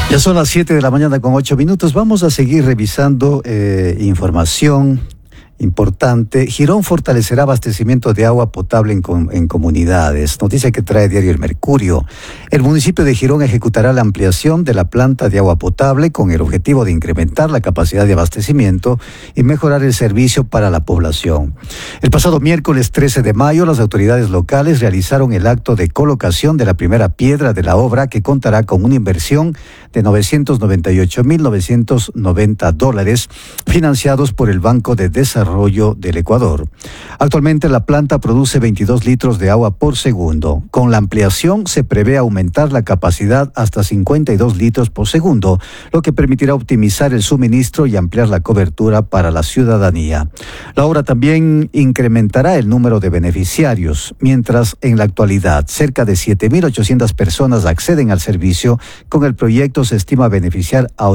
Ya son las 7 de la mañana con 8 minutos. Vamos a seguir revisando información importante. Girón fortalecerá abastecimiento de agua potable en comunidades. Noticia que trae Diario El Mercurio. El municipio de Girón ejecutará la ampliación de la planta de agua potable con el objetivo de incrementar la capacidad de abastecimiento y mejorar el servicio para la población. El pasado miércoles 13 de mayo, las autoridades locales realizaron el acto de colocación de la primera piedra de la obra, que contará con una inversión de $998.990, financiados por el Banco de Desarrollo del Ecuador. Actualmente la planta produce 22 litros de agua por segundo. Con la ampliación se prevé aumentar la capacidad hasta 52 litros por segundo, lo que permitirá optimizar el suministro y ampliar la cobertura para la ciudadanía. La obra también incrementará el número de beneficiarios, mientras en la actualidad cerca de 7.800 personas acceden al servicio. Con el proyecto se estima beneficiar a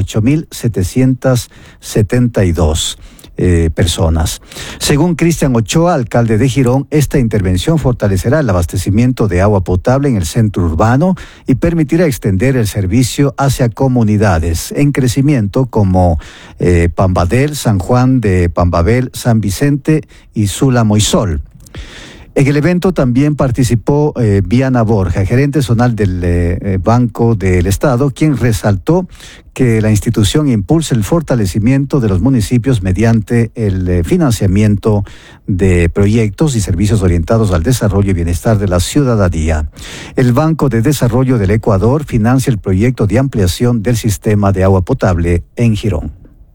8.772 personas. Según Cristian Ochoa, alcalde de Girón, esta intervención fortalecerá el abastecimiento de agua potable en el centro urbano y permitirá extender el servicio hacia comunidades en crecimiento como Pambadel, San Juan de Pambabel, San Vicente y Sula Moisol. En el evento también participó Viana Borja, gerente zonal del Banco del Estado, quien resaltó que la institución impulsa el fortalecimiento de los municipios mediante el financiamiento de proyectos y servicios orientados al desarrollo y bienestar de la ciudadanía. El Banco de Desarrollo del Ecuador financia el proyecto de ampliación del sistema de agua potable en Girón.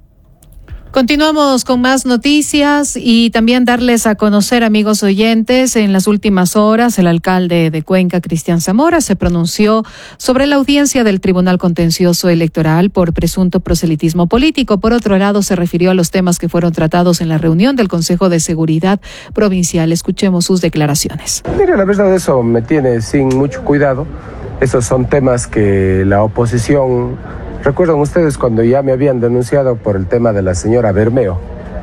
Continuamos con más noticias y también darles a conocer, amigos oyentes, en las últimas horas el alcalde de Cuenca, Cristian Zamora, se pronunció sobre la audiencia del Tribunal Contencioso Electoral por presunto proselitismo político. Por otro lado, se refirió a los temas que fueron tratados en la reunión del Consejo de Seguridad Provincial. Escuchemos sus declaraciones. Mire, la verdad eso me tiene sin mucho cuidado. Esos son temas que la oposición... ¿Recuerdan ustedes cuando ya me habían denunciado por el tema de la señora Bermeo?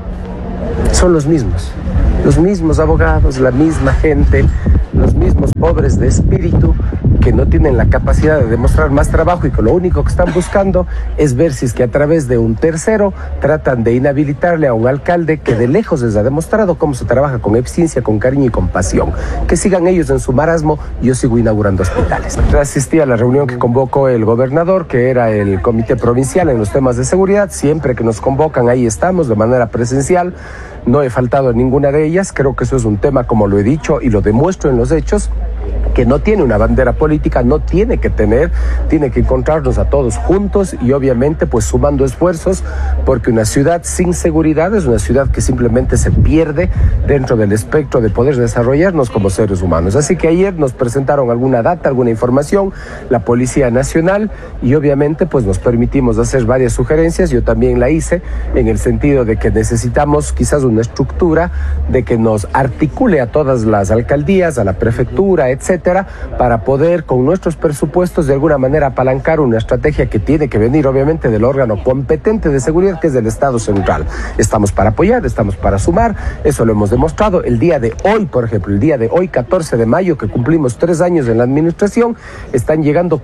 Son los mismos abogados, la misma gente, los mismos pobres de espíritu que no tienen la capacidad de demostrar más trabajo y que lo único que están buscando es ver si es que a través de un tercero tratan de inhabilitarle a un alcalde que de lejos les ha demostrado cómo se trabaja con eficiencia, con cariño y con pasión. Que sigan ellos en su marasmo, yo sigo inaugurando hospitales. Asistí a la reunión que convocó el gobernador, que era el comité provincial en los temas de seguridad. Siempre que nos convocan, ahí estamos de manera presencial. No he faltado en ninguna de ellas. Creo que eso es un tema, como lo he dicho y lo demuestro en los hechos, que no tiene una bandera política, no tiene que tener, tiene que encontrarnos a todos juntos y obviamente pues sumando esfuerzos, porque una ciudad sin seguridad es una ciudad que simplemente se pierde dentro del espectro de poder desarrollarnos como seres humanos. Así que ayer nos presentaron alguna data, alguna información, la Policía Nacional, y obviamente pues nos permitimos hacer varias sugerencias. Yo también la hice en el sentido de que necesitamos quizás una estructura de que nos articule a todas las alcaldías, a la prefectura, etcétera, para poder con nuestros presupuestos de alguna manera apalancar una estrategia que tiene que venir obviamente del órgano competente de seguridad, que es del Estado Central. Estamos para apoyar, estamos para sumar, eso lo hemos demostrado. El día de hoy, por ejemplo, el día de hoy, 14 de mayo, que cumplimos 3 años en la administración, están llegando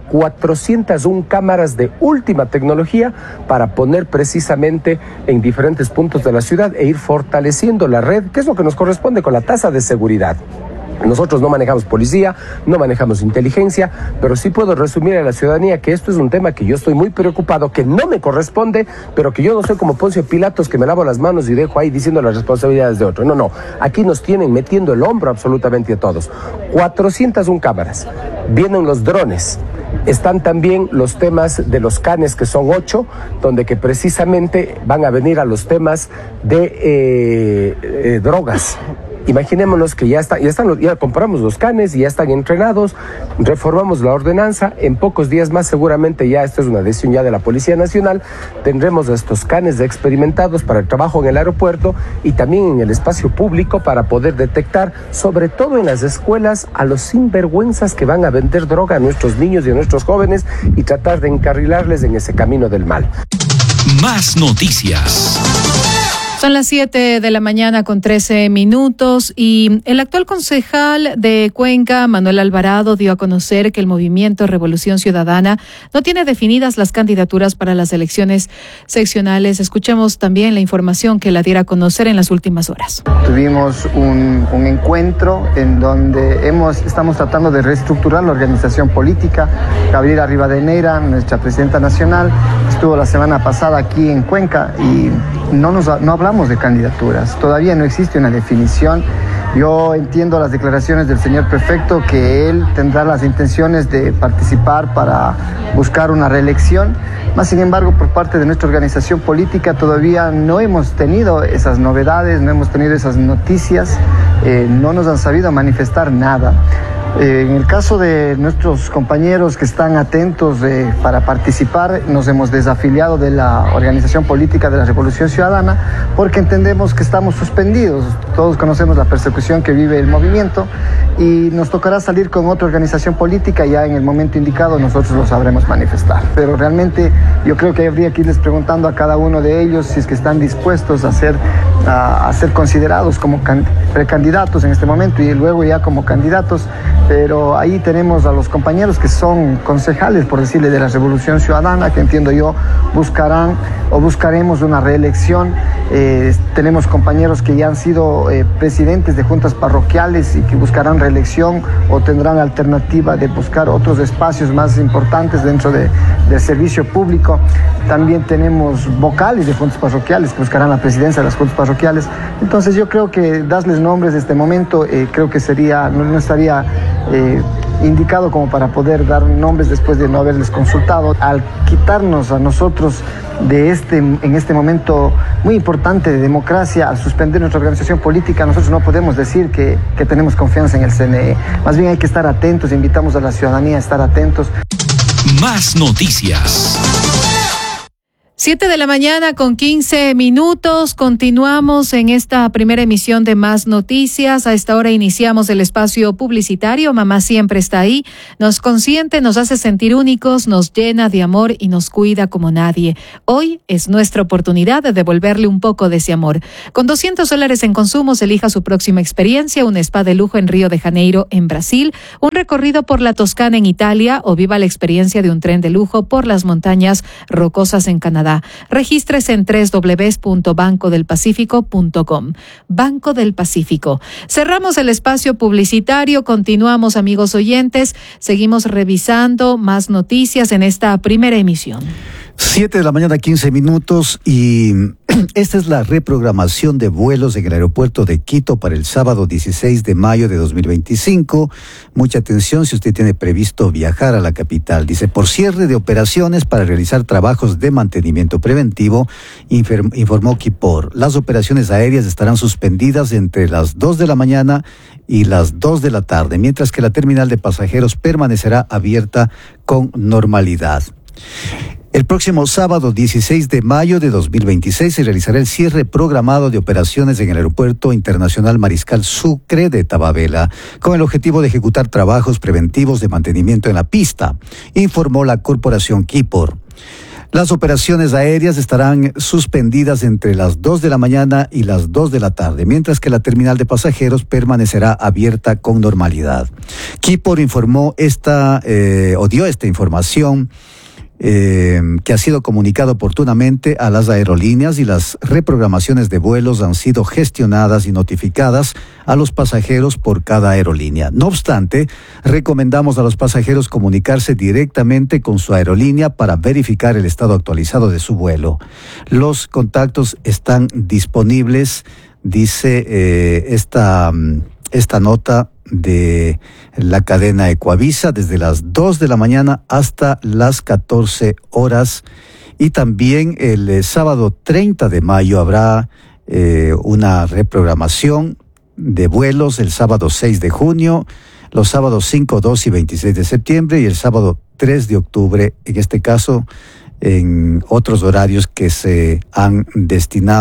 401 cámaras de última tecnología para poner precisamente en diferentes puntos de la ciudad e ir fortaleciendo la red, que es lo que nos corresponde con la tasa de seguridad. Nosotros no manejamos policía, no manejamos inteligencia, pero sí puedo resumir a la ciudadanía que esto es un tema que yo estoy muy preocupado, que no me corresponde, pero que yo no soy como Poncio Pilatos, que me lavo las manos y dejo ahí diciendo las responsabilidades de otro. No, aquí nos tienen metiendo el hombro absolutamente a todos. 401 cámaras, vienen los drones. Están también los temas de los canes, que son 8, donde que precisamente van a venir a los temas de drogas. Imaginémonos que ya compramos los canes y ya están entrenados, reformamos la ordenanza, en pocos días más seguramente ya, esto es una decisión ya de la Policía Nacional, tendremos estos canes experimentados para el trabajo en el aeropuerto y también en el espacio público para poder detectar, sobre todo en las escuelas, a los sinvergüenzas que van a vender droga a nuestros niños y a nuestros jóvenes y tratar de encarrilarles en ese camino del mal. Más noticias. Son las 7 de la mañana con 13 minutos y el actual concejal de Cuenca, Manuel Alvarado, dio a conocer que el movimiento Revolución Ciudadana no tiene definidas las candidaturas para las elecciones seccionales. Escuchemos también la información que la diera a conocer en las últimas horas. Tuvimos un encuentro en donde estamos tratando de reestructurar la organización política. Gabriela Rivadeneira, nuestra presidenta nacional, estuvo la semana pasada aquí en Cuenca y no hablamos de candidaturas, todavía no existe una definición. Yo entiendo las declaraciones del señor prefecto que él tendrá las intenciones de participar para buscar una reelección, más sin embargo por parte de nuestra organización política todavía no hemos tenido esas novedades, no hemos tenido esas noticias, no nos han sabido manifestar nada. En el caso de nuestros compañeros que están atentos para participar, nos hemos desafiliado de la organización política de la Revolución Ciudadana porque entendemos que estamos suspendidos. Todos conocemos la persecución que vive el movimiento y nos tocará salir con otra organización política. Ya en el momento indicado nosotros lo sabremos manifestar. Pero realmente yo creo que habría que irles preguntando a cada uno de ellos si es que están dispuestos a ser considerados como precandidatos en este momento y luego ya como candidatos. Pero ahí tenemos a los compañeros que son concejales, por decirle, de la Revolución Ciudadana, que entiendo yo buscarán o buscaremos una reelección. Tenemos compañeros que ya han sido presidentes de juntas parroquiales y que buscarán reelección o tendrán alternativa de buscar otros espacios más importantes dentro del servicio público. También tenemos vocales de juntas parroquiales que buscarán la presidencia de las juntas parroquiales. Entonces yo creo que darles nombres de este momento creo que no estaría indicado como para poder dar nombres después de no haberles consultado. Al quitarnos a nosotros en este momento muy importante de democracia, al suspender nuestra organización política, nosotros no podemos decir que tenemos confianza en el CNE. Más bien hay que estar atentos, invitamos a la ciudadanía a estar atentos. Más noticias. 7 de la mañana con 15 minutos. Continuamos en esta primera emisión de Más Noticias. A esta hora iniciamos el espacio publicitario. Mamá siempre está ahí. Nos consiente, nos hace sentir únicos, nos llena de amor y nos cuida como nadie. Hoy es nuestra oportunidad de devolverle un poco de ese amor. Con $200 en consumos, elija su próxima experiencia, un spa de lujo en Río de Janeiro, en Brasil, un recorrido por la Toscana en Italia o viva la experiencia de un tren de lujo por las montañas rocosas en Canadá. Regístrese en www.bancodelpacifico.com. Banco del Pacífico. Cerramos el espacio publicitario. Continuamos, amigos oyentes. Seguimos revisando más noticias en esta primera emisión. 7 de la mañana, 15 minutos y esta es la reprogramación de vuelos en el aeropuerto de Quito para el sábado 16 de mayo de 2025. Mucha atención si usted tiene previsto viajar a la capital. Dice, por cierre de operaciones para realizar trabajos de mantenimiento preventivo, informó Quipor. Las operaciones aéreas estarán suspendidas entre las 2 de la mañana y las 2 de la tarde, mientras que la terminal de pasajeros permanecerá abierta con normalidad. El próximo sábado 16 de mayo de 2026 se realizará el cierre programado de operaciones en el Aeropuerto Internacional Mariscal Sucre de Tababela, con el objetivo de ejecutar trabajos preventivos de mantenimiento en la pista, informó la Corporación Quipor. Las operaciones aéreas estarán suspendidas entre las 2 de la mañana y las 2 de la tarde, mientras que la terminal de pasajeros permanecerá abierta con normalidad. Quipor informó dio esta información que ha sido comunicado oportunamente a las aerolíneas y las reprogramaciones de vuelos han sido gestionadas y notificadas a los pasajeros por cada aerolínea. No obstante, recomendamos a los pasajeros comunicarse directamente con su aerolínea para verificar el estado actualizado de su vuelo. Los contactos están disponibles, dice esta nota de la cadena Ecuavisa, desde las 2 de la mañana hasta las 14 horas. Y también el sábado 30 de mayo habrá una reprogramación de vuelos el sábado 6 de junio, los sábados 5, 2 y 26 de septiembre y el sábado 3 de octubre, en este caso en otros horarios que se han destinado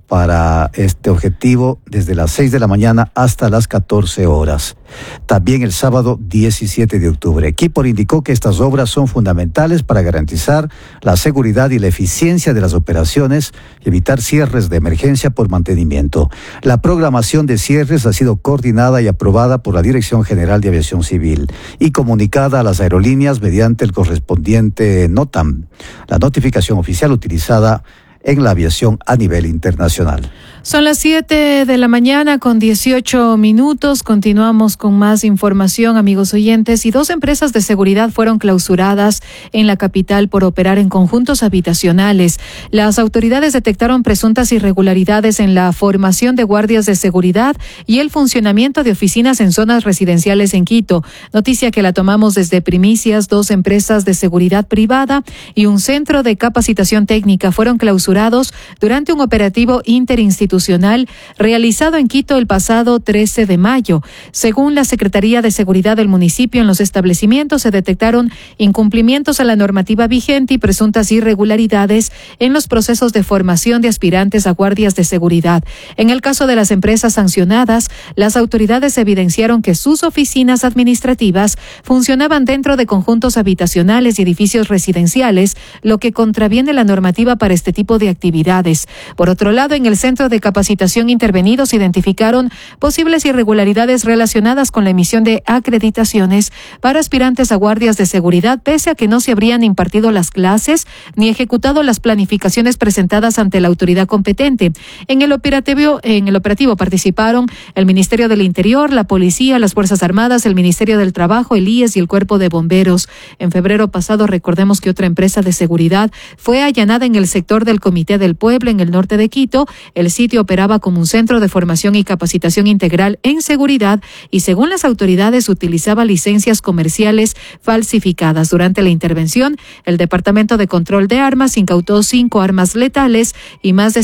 para este objetivo desde las 6 de la mañana hasta las 14 horas. También el sábado 17 de octubre. Kipor indicó que estas obras son fundamentales para garantizar la seguridad y la eficiencia de las operaciones y evitar cierres de emergencia por mantenimiento. La programación de cierres ha sido coordinada y aprobada por la Dirección General de Aviación Civil y comunicada a las aerolíneas mediante el correspondiente NOTAM, la notificación oficial utilizada en la aviación a nivel internacional. Son las 7 de la mañana con 18 minutos. Continuamos con más información, amigos oyentes. Y 2 empresas de seguridad fueron clausuradas en la capital por operar en conjuntos habitacionales. Las autoridades detectaron presuntas irregularidades en la formación de guardias de seguridad y el funcionamiento de oficinas en zonas residenciales en Quito. Noticia que la tomamos desde Primicias. 2 empresas de seguridad privada y un centro de capacitación técnica fueron clausurados durante un operativo interinstitucional realizado en Quito el pasado 13 de mayo. Según la Secretaría de Seguridad del municipio, en los establecimientos se detectaron incumplimientos a la normativa vigente y presuntas irregularidades en los procesos de formación de aspirantes a guardias de seguridad. En el caso de las empresas sancionadas, las autoridades evidenciaron que sus oficinas administrativas funcionaban dentro de conjuntos habitacionales y edificios residenciales, lo que contraviene la normativa para este tipo de actividades. Por otro lado, en el centro de capacitación intervenidos identificaron posibles irregularidades relacionadas con la emisión de acreditaciones para aspirantes a guardias de seguridad, pese a que no se habrían impartido las clases ni ejecutado las planificaciones presentadas ante la autoridad competente. En el operativo participaron el Ministerio del Interior, la Policía, las Fuerzas Armadas, el Ministerio del Trabajo, el IES y el Cuerpo de Bomberos. En febrero pasado, recordemos que otra empresa de seguridad fue allanada en el sector del Comité del Pueblo, en el norte de Quito. El sitio operaba como un centro de formación y capacitación integral en seguridad y, según las autoridades, utilizaba licencias comerciales falsificadas. Durante la intervención, el Departamento de Control de Armas incautó 5 armas letales y más de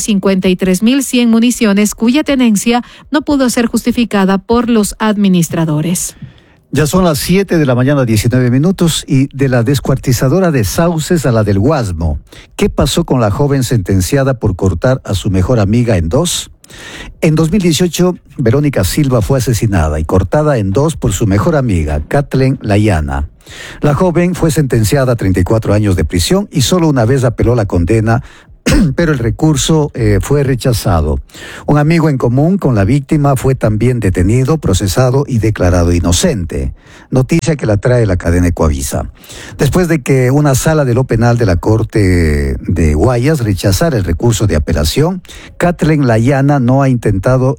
53.100 municiones, cuya tenencia no pudo ser justificada por los administradores. Ya son las 7 de la mañana, 19 minutos, y de la descuartizadora de Sauces a la del Guasmo. ¿Qué pasó con la joven sentenciada por cortar a su mejor amiga en 2? En 2018, Verónica Silva fue asesinada y cortada en 2 por su mejor amiga, Kathleen Layana. La joven fue sentenciada a 34 años de prisión y solo una vez apeló la condena, pero el recurso fue rechazado. Un amigo en común con la víctima fue también detenido, procesado y declarado inocente. Noticia que la trae la cadena Ecoavisa. Después de que una sala de lo penal de la Corte de Guayas rechazara el recurso de apelación, Kathleen Layana no ha intentado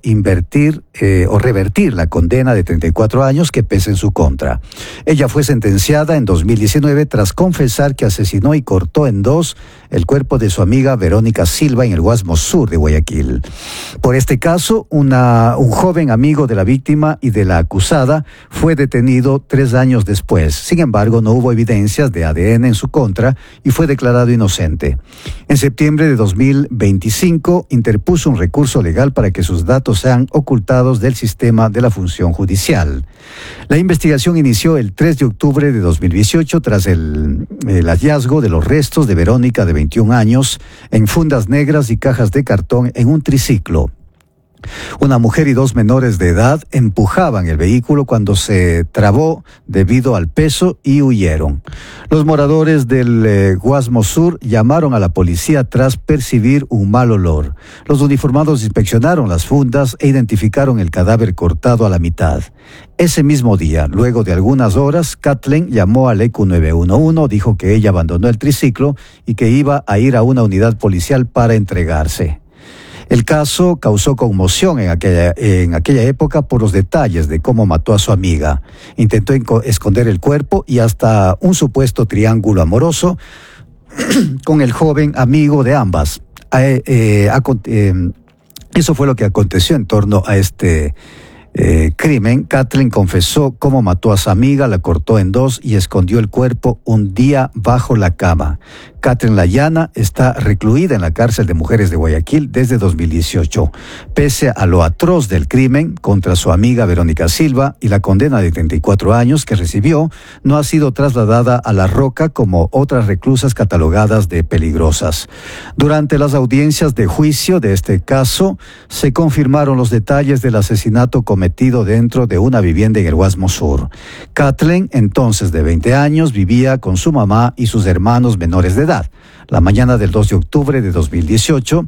revertir la condena de 34 años que pesa en su contra. Ella fue sentenciada en 2019 tras confesar que asesinó y cortó en 2 el cuerpo de su amiga Verónica Silva en el Guasmo Sur de Guayaquil. Por este caso, un joven amigo de la víctima y de la acusada fue detenido 3 años después. Sin embargo, no hubo evidencias de ADN en su contra y fue declarado inocente. En septiembre de 2025, interpuso un recurso legal para que sus datos sean ocultados del sistema de la función judicial. La investigación inició el 3 de octubre de 2018 tras el hallazgo de los restos de Verónica, de 21 años, en fundas negras y cajas de cartón en un triciclo. Una mujer y 2 menores de edad empujaban el vehículo cuando se trabó debido al peso y huyeron. Los moradores del Guasmo Sur llamaron a la policía tras percibir un mal olor. Los uniformados inspeccionaron las fundas e identificaron el cadáver cortado a la mitad. Ese mismo día, luego de algunas horas, Kathleen llamó al ECU 911, dijo que ella abandonó el triciclo y que iba a ir a una unidad policial para entregarse. El caso causó conmoción en aquella época por los detalles de cómo mató a su amiga. Intentó esconder el cuerpo y hasta un supuesto triángulo amoroso con el joven amigo de ambas. Eso fue lo que aconteció en torno a este crimen. Kathleen confesó cómo mató a su amiga, la cortó en 2 y escondió el cuerpo un día bajo la cama. Kathleen Layana está recluida en la cárcel de mujeres de Guayaquil desde 2018. Pese a lo atroz del crimen contra su amiga Verónica Silva y la condena de 34 años que recibió, no ha sido trasladada a La Roca como otras reclusas catalogadas de peligrosas. Durante las audiencias de juicio de este caso, se confirmaron los detalles del asesinato cometido dentro de una vivienda en el Guasmo Sur. Kathleen, entonces de 20 años, vivía con su mamá y sus hermanos menores de edad. La mañana del 2 de octubre de 2018,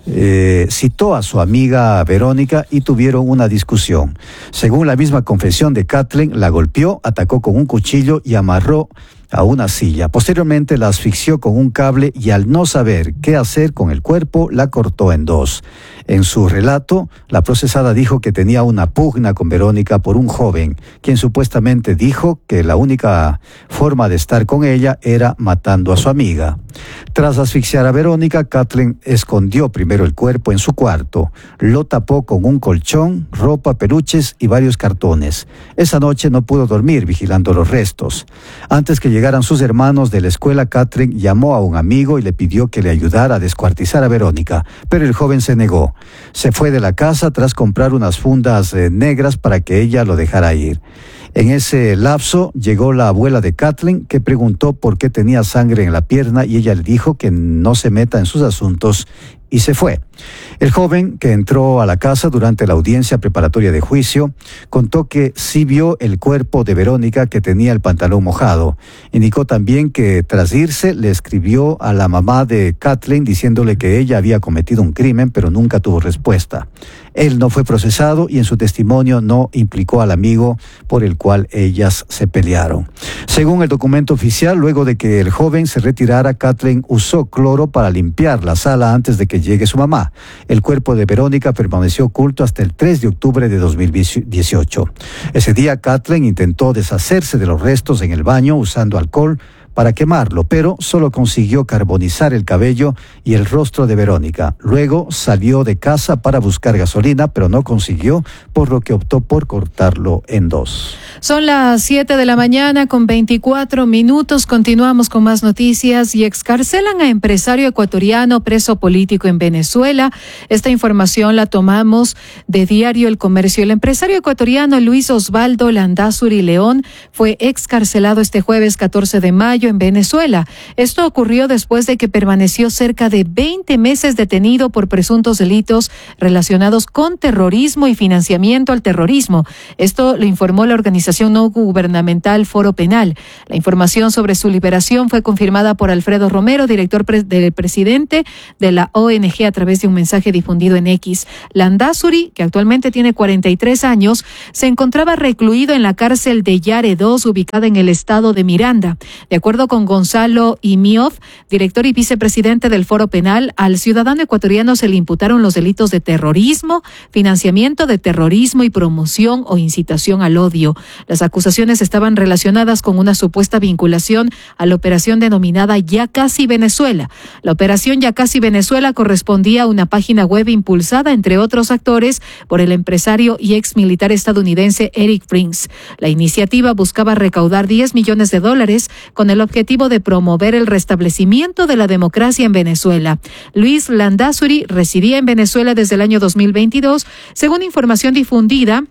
citó a su amiga Verónica y tuvieron una discusión. Según la misma confesión de Kathleen, la golpeó, atacó con un cuchillo y amarró a una silla. Posteriormente la asfixió con un cable y al no saber qué hacer con el cuerpo, la cortó en dos. En su relato, la procesada dijo que tenía una pugna con Verónica por un joven, quien supuestamente dijo que la única forma de estar con ella era matando a su amiga. Tras asfixiar a Verónica, Kathleen escondió primero el cuerpo en su cuarto, lo tapó con un colchón, ropa, peluches y varios cartones. Esa noche no pudo dormir vigilando los restos. Antes que llegaran sus hermanos de la escuela, Kathleen llamó a un amigo y le pidió que le ayudara a descuartizar a Verónica, pero el joven se negó. Se fue de la casa tras comprar unas fundas negras para que ella lo dejara ir. En ese lapso llegó la abuela de Kathleen, que preguntó por qué tenía sangre en la pierna y ella le dijo que no se meta en sus asuntos y se fue. El joven, que entró a la casa durante la audiencia preparatoria de juicio, contó que sí vio el cuerpo de Verónica, que tenía el pantalón mojado. Indicó también que tras irse le escribió a la mamá de Kathleen diciéndole que ella había cometido un crimen, pero nunca tuvo respuesta. Él no fue procesado y en su testimonio no implicó al amigo por el cual ellas se pelearon. Según el documento oficial, luego de que el joven se retirara, Kathleen usó cloro para limpiar la sala antes de que llegue su mamá. El cuerpo de Verónica permaneció oculto hasta el 3 de octubre de 2018. Ese día, Kathleen intentó deshacerse de los restos en el baño usando alcohol para quemarlo, pero solo consiguió carbonizar el cabello y el rostro de Verónica. Luego salió de casa para buscar gasolina, pero no consiguió, por lo que optó por cortarlo en dos. Son las 7 de la mañana con 24 minutos. Continuamos con más noticias. Y excarcelan a empresario ecuatoriano preso político en Venezuela. Esta información la tomamos de Diario El Comercio. El empresario ecuatoriano Luis Osvaldo Landázuri León fue excarcelado este jueves 14 de mayo en Venezuela. Esto ocurrió después de que permaneció cerca de 20 meses detenido por presuntos delitos relacionados con terrorismo y financiamiento al terrorismo. Esto lo informó la organización no gubernamental Foro Penal. La información sobre su liberación fue confirmada por Alfredo Romero, director del presidente de la ONG, a través de un mensaje difundido en X. Landázuri, que actualmente tiene 43 años, se encontraba recluido en la cárcel de Yare II, ubicada en el estado de Miranda. De acuerdo con Gonzalo Imioff, director y vicepresidente del Foro Penal, al ciudadano ecuatoriano se le imputaron los delitos de terrorismo, financiamiento de terrorismo y promoción o incitación al odio. Las acusaciones estaban relacionadas con una supuesta vinculación a la operación denominada Ya Casi Venezuela. La operación Ya Casi Venezuela correspondía a una página web impulsada, entre otros actores, por el empresario y ex militar estadounidense Eric Prince. La iniciativa buscaba recaudar $10 millones con el objetivo de promover el restablecimiento de la democracia en Venezuela. Luis Landázuri residía en Venezuela desde el año 2022, según información difundida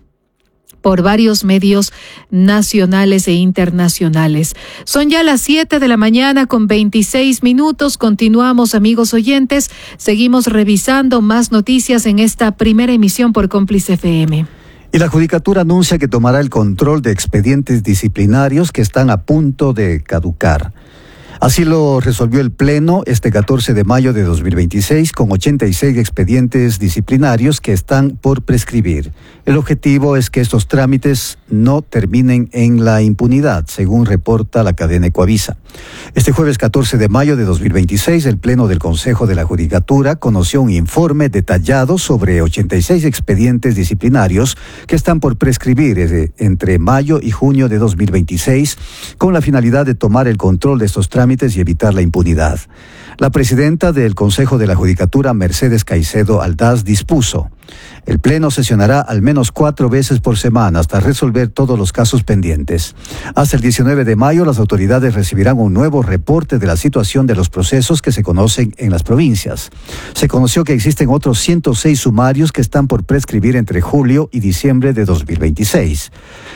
por varios medios nacionales e internacionales. Son ya las 7 de la mañana con 26 minutos. Continuamos, amigos oyentes. Seguimos revisando más noticias en esta primera emisión por Cómplice FM. Y la Judicatura anuncia que tomará el control de expedientes disciplinarios que están a punto de caducar. Así lo resolvió el Pleno este 14 de mayo de 2026 con 86 expedientes disciplinarios que están por prescribir. El objetivo es que estos trámites no terminen en la impunidad, según reporta la cadena Ecuavisa. Este jueves 14 de mayo de 2026, el Pleno del Consejo de la Judicatura conoció un informe detallado sobre 86 expedientes disciplinarios que están por prescribir entre mayo y junio de 2026, con la finalidad de tomar el control de estos trámites trámites y evitar la impunidad. La presidenta del Consejo de la Judicatura, Mercedes Caicedo Aldaz, dispuso: el Pleno sesionará al menos 4 veces por semana hasta resolver todos los casos pendientes. Hasta el 19 de mayo, las autoridades recibirán un nuevo reporte de la situación de los procesos que se conocen en las provincias. Se conoció que existen otros 106 sumarios que están por prescribir entre julio y diciembre de 2026.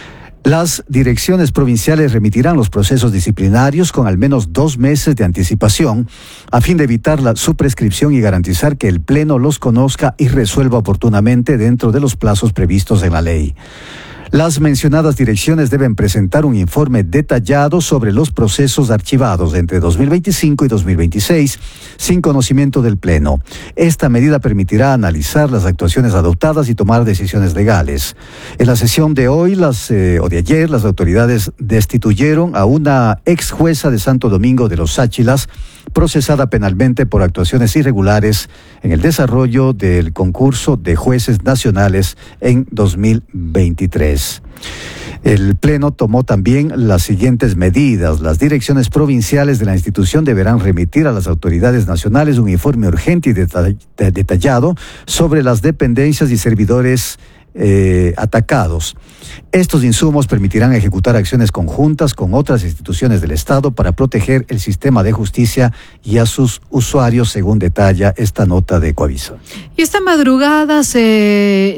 Las direcciones provinciales remitirán los procesos disciplinarios con al menos 2 meses de anticipación a fin de evitar su prescripción y garantizar que el Pleno los conozca y resuelva oportunamente dentro de los plazos previstos en la ley. Las mencionadas direcciones deben presentar un informe detallado sobre los procesos archivados entre 2025 y 2026 sin conocimiento del Pleno. Esta medida permitirá analizar las actuaciones adoptadas y tomar decisiones legales. En la sesión de hoy o de ayer, las autoridades destituyeron a una ex jueza de Santo Domingo de los Sáchilas, procesada penalmente por actuaciones irregulares en el desarrollo del concurso de jueces nacionales en 2023. El Pleno tomó también las siguientes medidas. Las direcciones provinciales de la institución deberán remitir a las autoridades nacionales un informe urgente y detallado sobre las dependencias y servidores atacados. Estos insumos permitirán ejecutar acciones conjuntas con otras instituciones del Estado para proteger el sistema de justicia y a sus usuarios, según detalla esta nota de Ecoaviso. Y esta madrugada se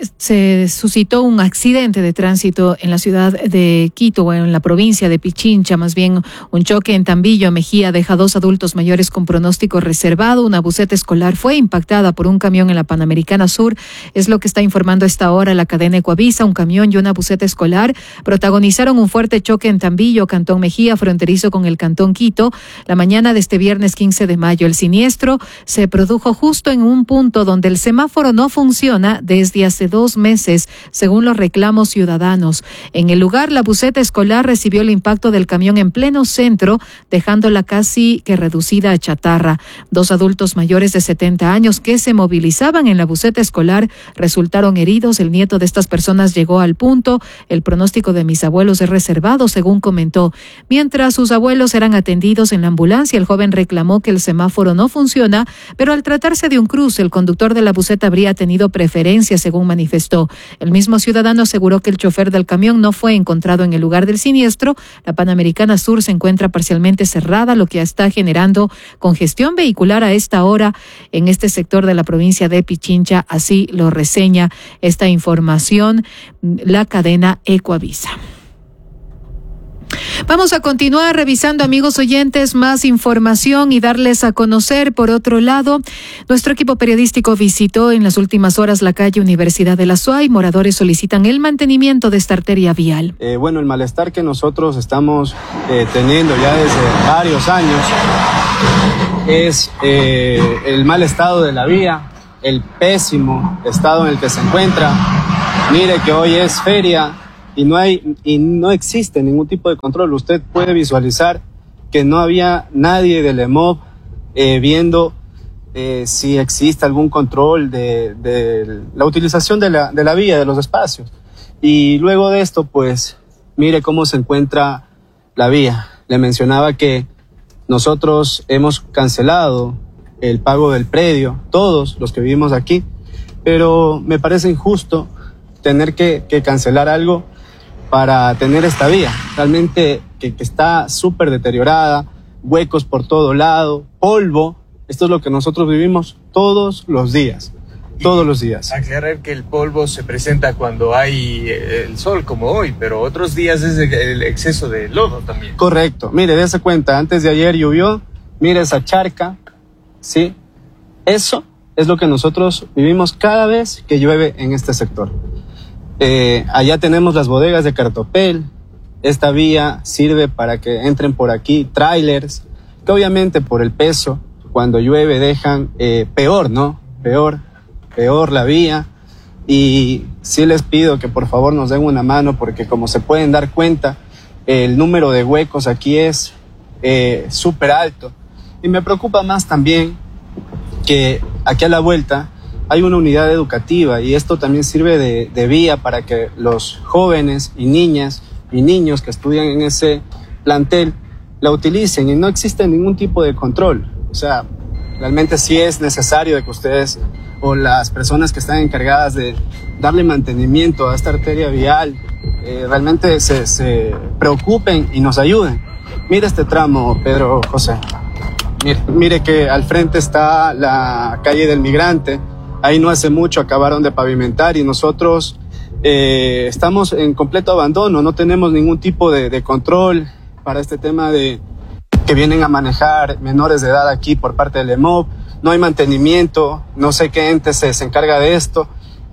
suscitó un accidente de tránsito en la ciudad de Quito, o en la provincia de Pichincha, más bien un choque en Tambillo, Mejía, deja 2 adultos mayores con pronóstico reservado. Una buseta escolar fue impactada por un camión en la Panamericana Sur, es lo que está informando esta hora la cadena Ecoavisa. Un camión y una buseta escolar protagonizaron un fuerte choque en Tambillo, Cantón Mejía, fronterizo con el Cantón Quito, la mañana de este viernes 15 de mayo. El siniestro se produjo justo en un punto donde el semáforo no funciona desde hace 2 meses, según los reclamos ciudadanos. En el lugar, la buseta escolar recibió el impacto del camión en pleno centro, dejándola casi que reducida a chatarra. 2 adultos mayores de 70 años que se movilizaban en la buseta escolar resultaron heridos. El nieto de estas personas llegó al punto. El pronóstico de mis abuelos es reservado, según comentó. Mientras sus abuelos eran atendidos en la ambulancia, el joven reclamó que el semáforo no funciona, pero al tratarse de un cruce, el conductor de la buseta habría tenido preferencia, según manifestó. El mismo ciudadano aseguró que el chofer del camión no fue encontrado en el lugar del siniestro. La Panamericana Sur se encuentra parcialmente cerrada, lo que está generando congestión vehicular a esta hora en este sector de la provincia de Pichincha. Así lo reseña esta información la cadena Ecoavisa. Vamos a continuar revisando, amigos oyentes, más información y darles a conocer. Por otro lado, nuestro equipo periodístico visitó en las últimas horas la calle Universidad de la SUAY. Moradores solicitan el mantenimiento de esta arteria vial. El malestar que nosotros estamos teniendo ya desde varios años es el mal estado de la vía, el pésimo estado en el que se encuentra. Mire que hoy es feria y no existe ningún tipo de control. Usted puede visualizar que no había nadie del EMOB viendo si existe algún control de la utilización de la vía, de los espacios. Y luego de esto, pues, mire cómo se encuentra la vía. Le mencionaba que nosotros hemos cancelado el pago del predio, todos los que vivimos aquí, pero me parece injusto tener que cancelar algo para tener esta vía, realmente que está súper deteriorada, huecos por todo lado, polvo. Esto es lo que nosotros vivimos todos los días. Aclarar que el polvo se presenta cuando hay el sol, como hoy, pero otros días es el exceso de lodo también. Correcto. Mire, dése cuenta, antes de ayer llovió, mire esa charca, ¿sí? Eso es lo que nosotros vivimos cada vez que llueve en este sector. Allá tenemos las bodegas de Cartopel. Esta vía sirve para que entren por aquí trailers, que obviamente por el peso, cuando llueve dejan peor, ¿no? Peor la vía. Y sí les pido que por favor nos den una mano, porque como se pueden dar cuenta, el número de huecos aquí es súper alto. Y me preocupa más también que aquí a la vuelta hay una unidad educativa, y esto también sirve de vía para que los jóvenes y niñas y niños que estudian en ese plantel la utilicen y no existe ningún tipo de control. O sea, realmente sí es necesario de que ustedes o las personas que están encargadas de darle mantenimiento a esta arteria vial realmente se preocupen y nos ayuden. Mire este tramo, Pedro José. Mire que al frente está la calle del Migrante. Ahí no hace mucho acabaron de pavimentar y nosotros estamos en completo abandono. No tenemos ningún tipo de control para este tema de que vienen a manejar menores de edad aquí por parte del EMOB. No hay mantenimiento, no sé qué ente se encarga de esto.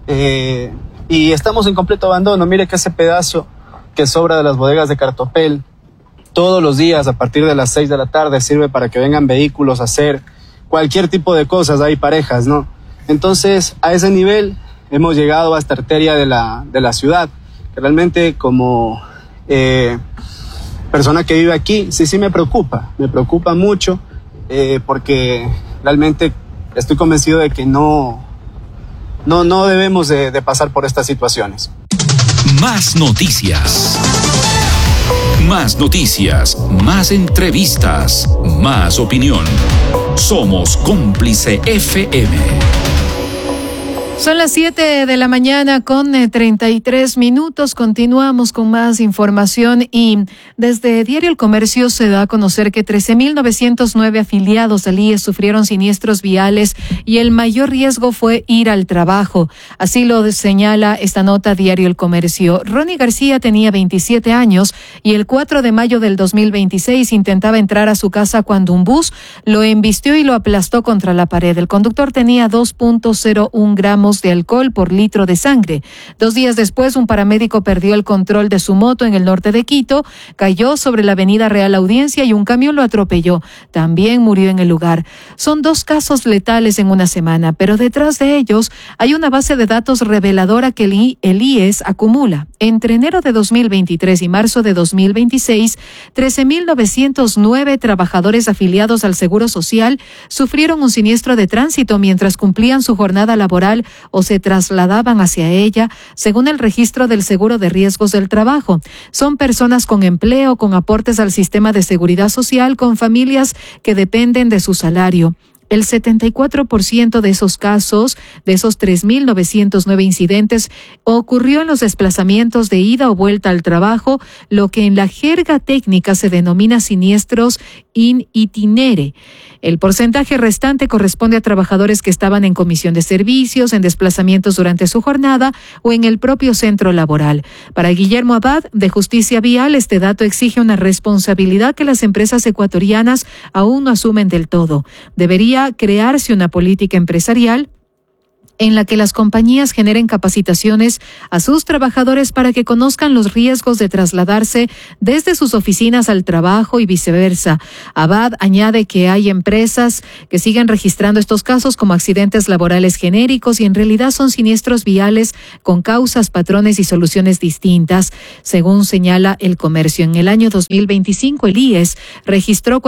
Y estamos en completo abandono. Mire que ese pedazo que sobra de las bodegas de Cartopel, todos los días a partir de las 6 de la tarde sirve para que vengan vehículos a hacer cualquier tipo de cosas. Hay parejas, ¿no? Entonces, a ese nivel hemos llegado a esta arteria de la ciudad, que realmente como persona que vive aquí, sí me preocupa mucho, porque realmente estoy convencido de que no debemos de pasar por estas situaciones. Más noticias. Más noticias, más entrevistas, más opinión. Somos Cómplice FM. Son las 7 de la mañana con 33 minutos. Continuamos con más información y desde Diario El Comercio se da a conocer que 13.909 afiliados al IES sufrieron siniestros viales y el mayor riesgo fue ir al trabajo. Así lo señala esta nota Diario El Comercio. Ronnie García tenía 27 años y el 4 de mayo del 2026 intentaba entrar a su casa cuando un bus lo embistió y lo aplastó contra la pared. El conductor tenía 2.01 gramos de alcohol por litro de sangre. 2 días después, un paramédico perdió el control de su moto en el norte de Quito, cayó sobre la avenida Real Audiencia y un camión lo atropelló. También murió en el lugar. Son 2 casos letales en una semana, pero detrás de ellos hay una base de datos reveladora que el IES acumula. Entre enero de 2023 y marzo de 2026, 13.909 trabajadores afiliados al Seguro Social sufrieron un siniestro de tránsito mientras cumplían su jornada laboral o se trasladaban hacia ella, según el registro del Seguro de Riesgos del Trabajo. Son personas con empleo, con aportes al sistema de seguridad social, con familias que dependen de su salario. El 74% de esos casos, de esos 3.909 incidentes, ocurrió en los desplazamientos de ida o vuelta al trabajo, lo que en la jerga técnica se denomina siniestros in itinere. El porcentaje restante corresponde a trabajadores que estaban en comisión de servicios, en desplazamientos durante su jornada o en el propio centro laboral. Para Guillermo Abad, de Justicia Vial, este dato exige una responsabilidad que las empresas ecuatorianas aún no asumen del todo. Debería crearse una política empresarial en la que las compañías generen capacitaciones a sus trabajadores para que conozcan los riesgos de trasladarse desde sus oficinas al trabajo y viceversa. Abad añade que hay empresas que siguen registrando estos casos como accidentes laborales genéricos y en realidad son siniestros viales con causas, patrones y soluciones distintas. Según señala El Comercio, en el año 2025 el IES registró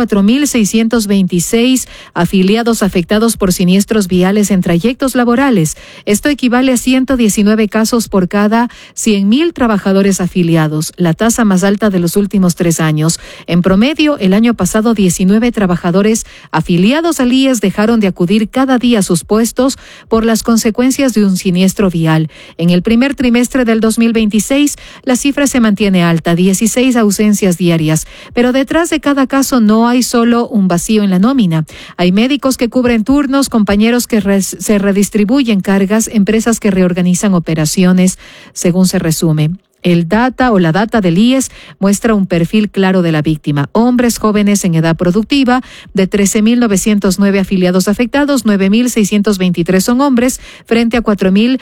4.626 afiliados afectados por siniestros viales en trayectos laborales. Esto equivale a 119 casos por cada 100.000 trabajadores afiliados, la tasa más alta de los últimos 3 años. En promedio, el año pasado, 19 trabajadores afiliados al IES dejaron de acudir cada día a sus puestos por las consecuencias de un siniestro vial. En el primer trimestre del 2026, la cifra se mantiene alta, 16 ausencias diarias. Pero detrás de cada caso no hay solo un vacío en la nómina. Hay médicos que cubren turnos, compañeros que se redistribuyen cargas, empresas que reorganizan operaciones, según se resume. La data del IES muestra un perfil claro de la víctima. Hombres jóvenes en edad productiva, de 13.909 afiliados afectados, 9.623 son hombres, frente a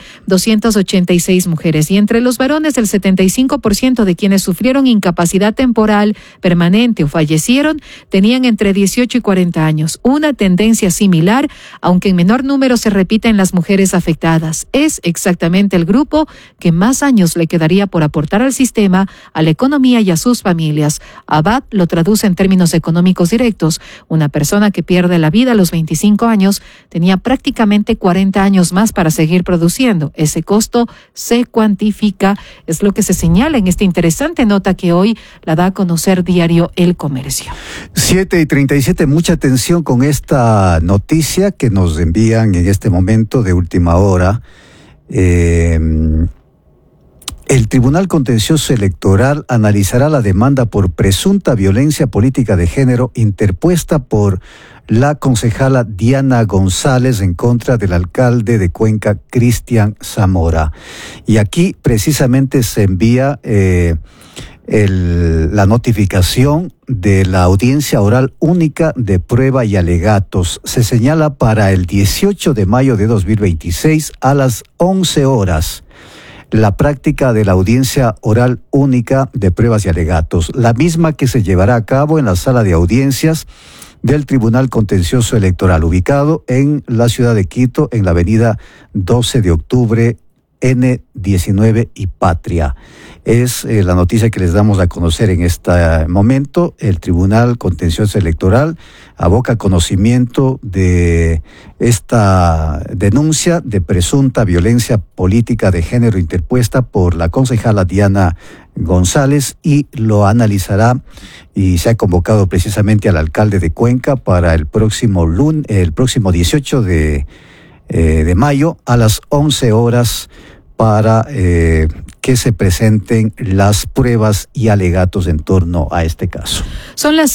4.286 mujeres. Y entre los varones, el 75% de quienes sufrieron incapacidad temporal, permanente o fallecieron, tenían entre 18 y 40 años. Una tendencia similar, aunque en menor número, se repite en las mujeres afectadas. Es exactamente el grupo que más años le quedaría por aportar al sistema, a la economía y a sus familias. Abad lo traduce en términos económicos directos. Una persona que pierde la vida a los 25 años tenía prácticamente 40 años más para seguir produciendo. Ese costo se cuantifica, es lo que se señala en esta interesante nota que hoy la da a conocer diario El Comercio. 7:37, mucha atención con esta noticia que nos envían en este momento de última hora. El Tribunal Contencioso Electoral analizará la demanda por presunta violencia política de género interpuesta por la concejala Diana González en contra del alcalde de Cuenca, Cristian Zamora. Y aquí precisamente se envía la notificación de la audiencia oral única de prueba y alegatos. Se señala para el 18 de mayo de 2026 a las 11 horas. La práctica de la audiencia oral única de pruebas y alegatos, la misma que se llevará a cabo en la sala de audiencias del Tribunal Contencioso Electoral, ubicado en la ciudad de Quito, en la avenida 12 de octubre, N19 y Patria. Es la noticia que les damos a conocer en este momento. El Tribunal Contencioso Electoral aboca conocimiento de esta denuncia de presunta violencia política de género interpuesta por la concejala Diana González y lo analizará, y se ha convocado precisamente al alcalde de Cuenca para el próximo 18 de mayo a las 11 horas para que se presenten las pruebas y alegatos en torno a este caso. Son las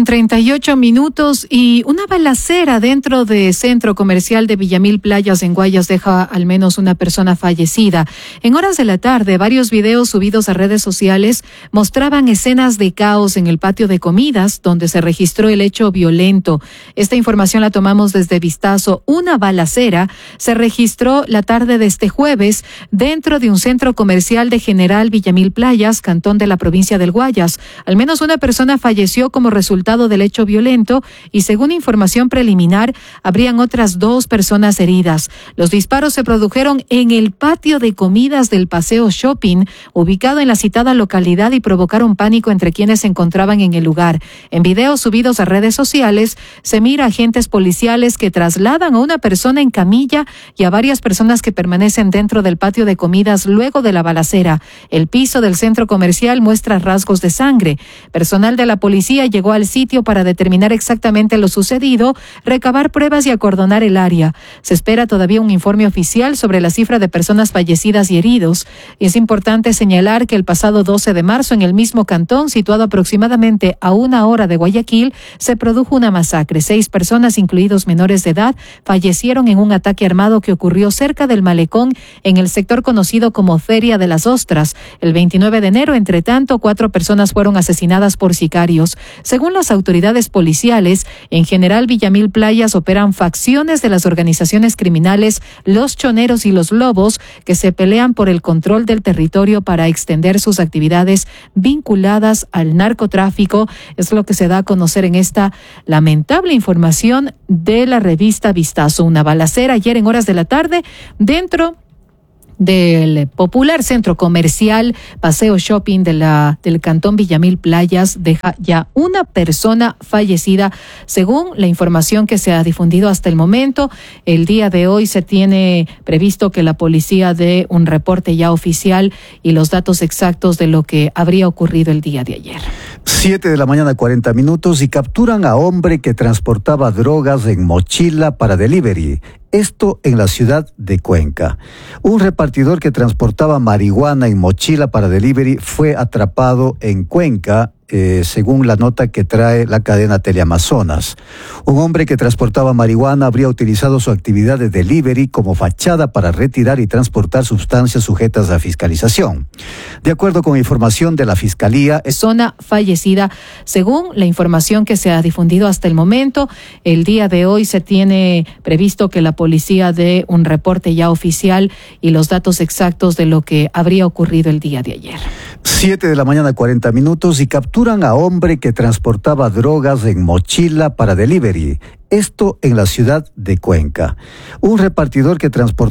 7:38 y una balacera dentro del centro comercial de Villamil Playas en Guayas deja al menos una persona fallecida. En horas de la tarde, varios videos subidos a redes sociales mostraban escenas de caos en el patio de comidas donde se registró el hecho violento. Esta información la tomamos desde Vistazo. Una balacera se registró la tarde de este jueves dentro de un centro comercial de General Villamil Playas, cantón de la provincia del Guayas. Al menos una persona falleció como resultado del hecho violento y, según información preliminar, habrían otras 2 personas heridas. Los disparos se produjeron en el patio de comidas del Paseo Shopping, ubicado en la citada localidad, y provocaron pánico entre quienes se encontraban en el lugar. En videos subidos a redes sociales se mira a agentes policiales que trasladan a una persona en camilla y a varias personas que permanecen dentro del patio de comidas luego de la balacera. El piso del centro comercial muestra rasgos de sangre. Personal de la policía llegó al sitio para determinar exactamente lo sucedido, recabar pruebas y acordonar el área. Se espera todavía un informe oficial sobre la cifra de personas fallecidas y heridos. Es importante señalar que el pasado 12 de marzo, en el mismo cantón, situado aproximadamente a 1 hora de Guayaquil, se produjo una masacre. 6 personas, incluidos menores de edad, fallecieron en un ataque armado que ocurrió cerca del malecón en el sector conocido como Feria de las Ostras. El 29 de enero, entre tanto, 4 personas fueron asesinadas por sicarios. Según las autoridades policiales, en General Villamil Playas operan facciones de las organizaciones criminales Los Choneros y Los Lobos, que se pelean por el control del territorio para extender sus actividades vinculadas al narcotráfico. Es lo que se da a conocer en esta lamentable información de la revista Vistazo. Una balacera ayer en horas de la tarde dentro del popular centro comercial Paseo Shopping del cantón Villamil Playas deja ya una persona fallecida. Según la información que se ha difundido hasta el momento, el día de hoy se tiene previsto que la policía dé un reporte ya oficial y los datos exactos de lo que habría ocurrido el día de ayer. 7:40 a.m. y capturan a hombre que transportaba drogas en mochila para delivery. Esto en la ciudad de Cuenca. Un repartidor que transportaba marihuana en mochila para delivery fue atrapado en Cuenca, según la nota que trae la cadena Teleamazonas. Un hombre que transportaba marihuana habría utilizado su actividad de delivery como fachada para retirar y transportar sustancias sujetas a fiscalización. De acuerdo con información de la Fiscalía, persona fallecida. Según la información que se ha difundido hasta el momento, el día de hoy se tiene previsto que la policía dé un reporte ya oficial y los datos exactos de lo que habría ocurrido el día de ayer. 7:40 a.m. y capturan a hombre que transportaba drogas en mochila para delivery. Esto en la ciudad de Cuenca. Un repartidor que transportaba